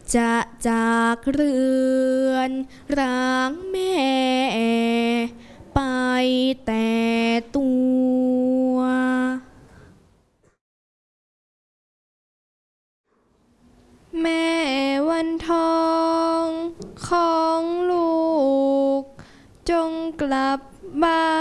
จะจากเรือนร้างแม่ไปแต่ตัวแม่วันทองของลูกจงกลับบ้าน